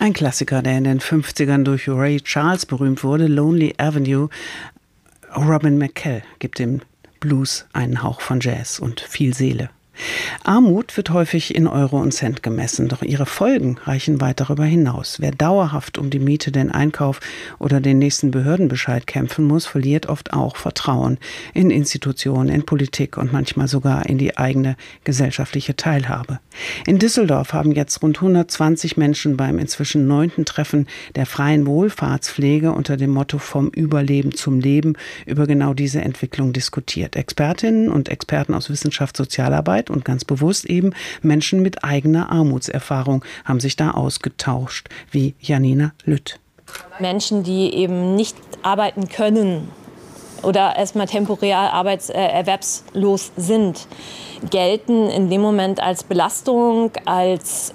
Ein Klassiker, der in den 50ern durch Ray Charles berühmt wurde, Lonely Avenue. Robin McKell gibt dem Blues einen Hauch von Jazz und viel Seele. Armut wird häufig in Euro und Cent gemessen, doch ihre Folgen reichen weit darüber hinaus. Wer dauerhaft um die Miete, den Einkauf oder den nächsten Behördenbescheid kämpfen muss, verliert oft auch Vertrauen in Institutionen, in Politik und manchmal sogar in die eigene gesellschaftliche Teilhabe. In Düsseldorf haben jetzt rund 120 Menschen beim inzwischen 9. Treffen der freien Wohlfahrtspflege unter dem Motto „Vom Überleben zum Leben" über genau diese Entwicklung diskutiert. Expertinnen und Experten aus Wissenschaft, Sozialarbeit und ganz bewusst eben Menschen mit eigener Armutserfahrung haben sich da ausgetauscht, wie Janina Lütt. Menschen, die eben nicht arbeiten können oder erstmal temporär erwerbslos sind, gelten in dem Moment als Belastung, als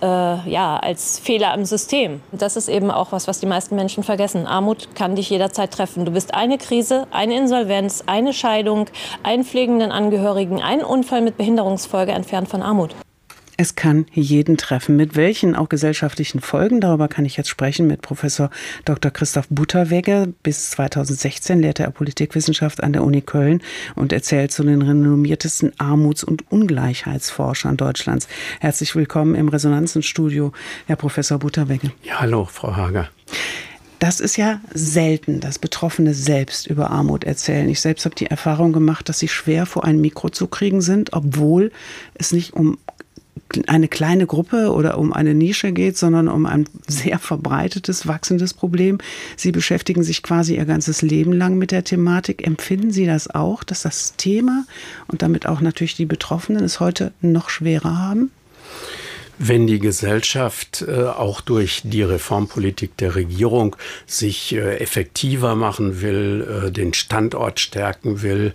Fehler im System. Das ist eben auch was die meisten Menschen vergessen. Armut kann dich jederzeit treffen. Du bist eine Krise, eine Insolvenz, eine Scheidung, einen pflegenden Angehörigen, einen Unfall mit Behinderungsfolge entfernt von Armut. Es kann jeden treffen. Mit welchen auch gesellschaftlichen Folgen? Darüber kann ich jetzt sprechen mit Professor Dr. Christoph Butterwegge. Bis 2016 lehrte er Politikwissenschaft an der Uni Köln und erzählt zu den renommiertesten Armuts- und Ungleichheitsforschern Deutschlands. Herzlich willkommen im Resonanzenstudio, Herr Professor Butterwegge. Ja, hallo, Frau Hager. Das ist ja selten, dass Betroffene selbst über Armut erzählen. Ich selbst habe die Erfahrung gemacht, dass sie schwer vor ein Mikro zu kriegen sind, obwohl es nicht um eine kleine Gruppe oder um eine Nische geht, sondern um ein sehr verbreitetes, wachsendes Problem. Sie beschäftigen sich quasi ihr ganzes Leben lang mit der Thematik. Empfinden Sie das auch, dass das Thema und damit auch natürlich die Betroffenen es heute noch schwerer haben? Wenn die Gesellschaft auch durch die Reformpolitik der Regierung sich effektiver machen will, den Standort stärken will,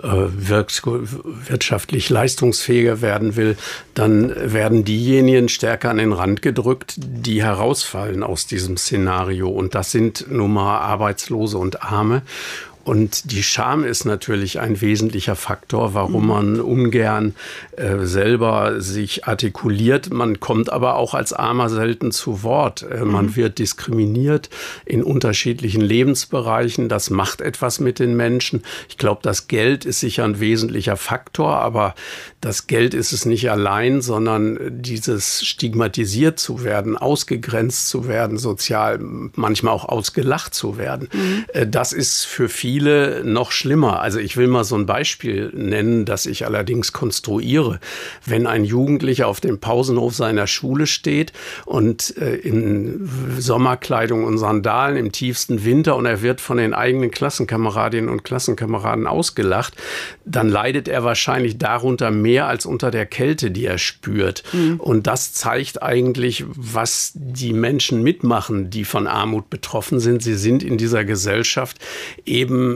wirtschaftlich leistungsfähiger werden will, dann werden diejenigen stärker an den Rand gedrückt, die herausfallen aus diesem Szenario. Und das sind nun mal Arbeitslose und Arme. Und die Scham ist natürlich ein wesentlicher Faktor, warum man ungern selber sich artikuliert. Man kommt aber auch als Armer selten zu Wort. Man wird diskriminiert in unterschiedlichen Lebensbereichen. Das macht etwas mit den Menschen. Ich glaube, das Geld ist sicher ein wesentlicher Faktor, aber das Geld ist es nicht allein, sondern dieses stigmatisiert zu werden, ausgegrenzt zu werden, sozial manchmal auch ausgelacht zu werden. Das ist für viele noch schlimmer. Also ich will mal so ein Beispiel nennen, das ich allerdings konstruiere. Wenn ein Jugendlicher auf dem Pausenhof seiner Schule steht und in Sommerkleidung und Sandalen im tiefsten Winter und er wird von den eigenen Klassenkameradinnen und Klassenkameraden ausgelacht, dann leidet er wahrscheinlich darunter mehr als unter der Kälte, die er spürt. Und das zeigt eigentlich, was die Menschen mitmachen, die von Armut betroffen sind. Sie sind in dieser Gesellschaft eben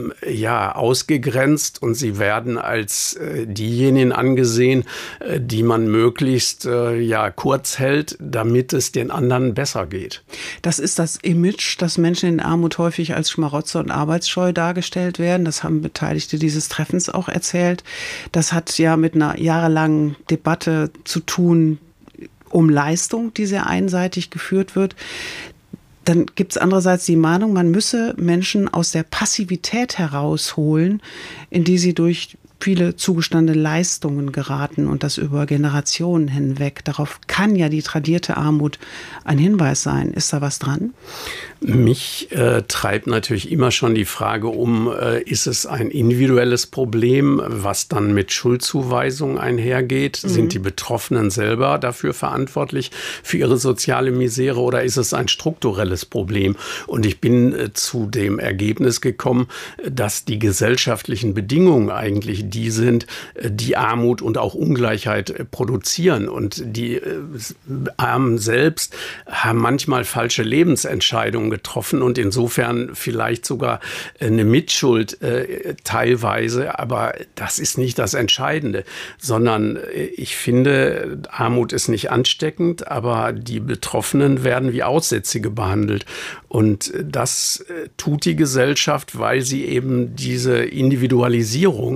ausgegrenzt und sie werden als diejenigen angesehen, die man möglichst kurz hält, damit es den anderen besser geht. Das ist das Image, dass Menschen in Armut häufig als Schmarotzer und arbeitsscheu dargestellt werden. Das haben Beteiligte dieses Treffens auch erzählt. Das hat ja mit einer jahrelangen Debatte zu tun um Leistung, die sehr einseitig geführt wird. Dann gibt es andererseits die Mahnung, man müsse Menschen aus der Passivität herausholen, in die sie durch viele zugestandene Leistungen geraten und das über Generationen hinweg. Darauf kann ja die tradierte Armut ein Hinweis sein. Ist da was dran? Mich treibt natürlich immer schon die Frage um, ist es ein individuelles Problem, was dann mit Schuldzuweisung einhergeht? Sind die Betroffenen selber dafür verantwortlich für ihre soziale Misere oder ist es ein strukturelles Problem? Und ich bin zu dem Ergebnis gekommen, dass die gesellschaftlichen Bedingungen eigentlich die sind, die Armut und auch Ungleichheit produzieren. Und die Armen selbst haben manchmal falsche Lebensentscheidungen getroffen und insofern vielleicht sogar eine Mitschuld teilweise. Aber das ist nicht das Entscheidende, sondern ich finde, Armut ist nicht ansteckend, aber die Betroffenen werden wie Aussätzige behandelt. Und das tut die Gesellschaft, weil sie eben diese Individualisierung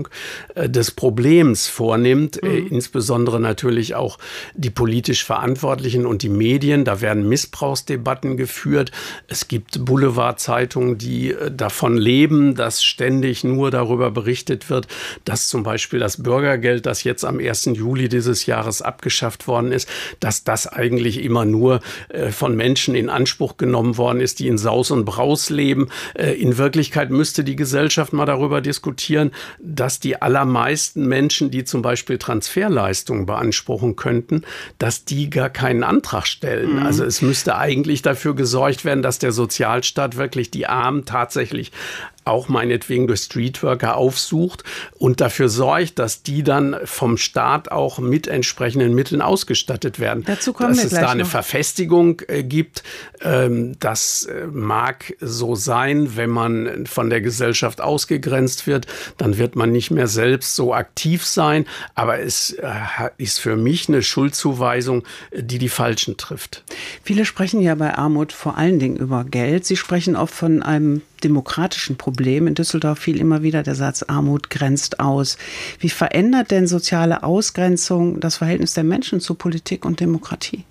des Problems vornimmt, insbesondere natürlich auch die politisch Verantwortlichen und die Medien. Da werden Missbrauchsdebatten geführt. Es gibt Boulevardzeitungen, die davon leben, dass ständig nur darüber berichtet wird, dass zum Beispiel das Bürgergeld, das jetzt am 1. Juli dieses Jahres abgeschafft worden ist, dass das eigentlich immer nur von Menschen in Anspruch genommen worden ist, die in Saus und Braus leben. In Wirklichkeit müsste die Gesellschaft mal darüber diskutieren, dass die allermeisten Menschen, die zum Beispiel Transferleistungen beanspruchen könnten, dass die gar keinen Antrag stellen. Also es müsste eigentlich dafür gesorgt werden, dass der Sozialstaat wirklich die Armen tatsächlich auch meinetwegen durch Streetworker aufsucht und dafür sorgt, dass die dann vom Staat auch mit entsprechenden Mitteln ausgestattet werden. Dazu kommen wir gleich noch. Dass es da eine Verfestigung gibt, das mag so sein, wenn man von der Gesellschaft ausgegrenzt wird, dann wird man nicht mehr selbst so aktiv sein, aber es ist für mich eine Schuldzuweisung, die die Falschen trifft. Viele sprechen ja bei Armut vor allen Dingen über Geld. Sie sprechen oft von einem demokratischen Problem. In Düsseldorf fiel immer wieder der Satz, Armut grenzt aus. Wie verändert denn soziale Ausgrenzung das Verhältnis der Menschen zu Politik und Demokratie?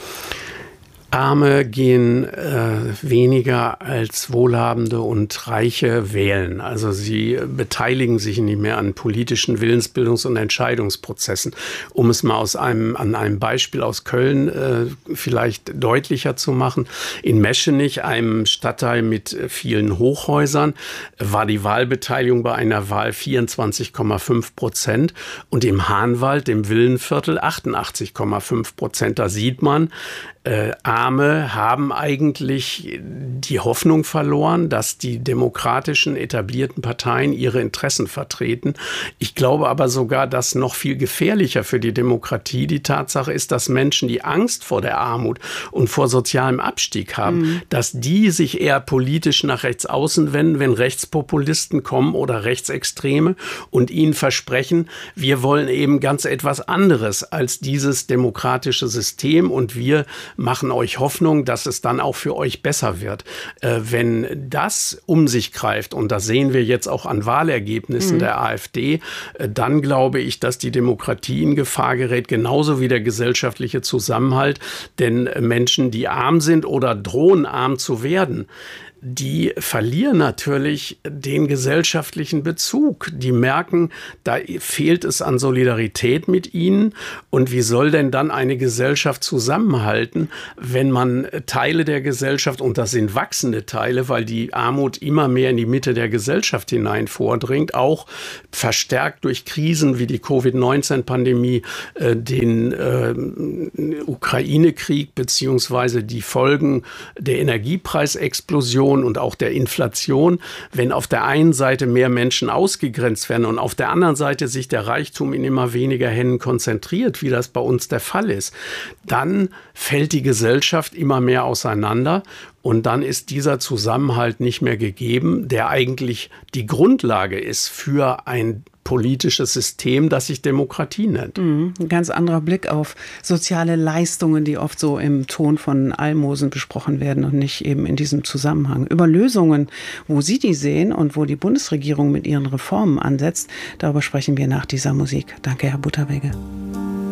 Arme gehen weniger als Wohlhabende und Reiche wählen. Also sie beteiligen sich nicht mehr an politischen Willensbildungs- und Entscheidungsprozessen. Um es mal an einem Beispiel aus Köln vielleicht deutlicher zu machen. In Meschenich, einem Stadtteil mit vielen Hochhäusern, war die Wahlbeteiligung bei einer Wahl 24,5% und im Hahnwald, dem Villenviertel, 88,5%. Da sieht man, Arme haben eigentlich die Hoffnung verloren, dass die demokratischen etablierten Parteien ihre Interessen vertreten. Ich glaube aber sogar, dass noch viel gefährlicher für die Demokratie die Tatsache ist, dass Menschen, die Angst vor der Armut und vor sozialem Abstieg haben, dass die sich eher politisch nach rechts außen wenden, wenn Rechtspopulisten kommen oder Rechtsextreme und ihnen versprechen, wir wollen eben ganz etwas anderes als dieses demokratische System und wir machen euch Hoffnung, dass es dann auch für euch besser wird. Wenn das um sich greift, und das sehen wir jetzt auch an Wahlergebnissen der AfD, dann glaube ich, dass die Demokratie in Gefahr gerät, genauso wie der gesellschaftliche Zusammenhalt. Denn Menschen, die arm sind oder drohen, arm zu werden, die verlieren natürlich den gesellschaftlichen Bezug. Die merken, da fehlt es an Solidarität mit ihnen. Und wie soll denn dann eine Gesellschaft zusammenhalten, wenn man Teile der Gesellschaft, und das sind wachsende Teile, weil die Armut immer mehr in die Mitte der Gesellschaft hinein vordringt, auch verstärkt durch Krisen wie die Covid-19-Pandemie, den Ukraine-Krieg beziehungsweise die Folgen der Energiepreisexplosion und auch der Inflation, wenn auf der einen Seite mehr Menschen ausgegrenzt werden und auf der anderen Seite sich der Reichtum in immer weniger Händen konzentriert, wie das bei uns der Fall ist, dann fällt die Gesellschaft immer mehr auseinander und dann ist dieser Zusammenhalt nicht mehr gegeben, der eigentlich die Grundlage ist für ein politisches System, das sich Demokratie nennt. Ein ganz anderer Blick auf soziale Leistungen, die oft so im Ton von Almosen besprochen werden und nicht eben in diesem Zusammenhang. Über Lösungen, wo Sie die sehen und wo die Bundesregierung mit ihren Reformen ansetzt, darüber sprechen wir nach dieser Musik. Danke, Herr Butterwegge.